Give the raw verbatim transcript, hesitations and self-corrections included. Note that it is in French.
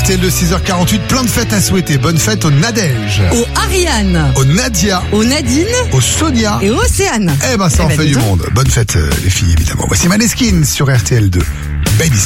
T L de six heures quarante-huit, plein de fêtes à souhaiter. Bonne fête aux Nadège, Au Ariane, aux Nadia, au Nadine aux Sonia. et au Océane. Eh ben ça Eh en ben, fait dis du donc. monde. Bonne fête euh, les filles évidemment. Voici Maneskin sur R T L deux. Belle histoire.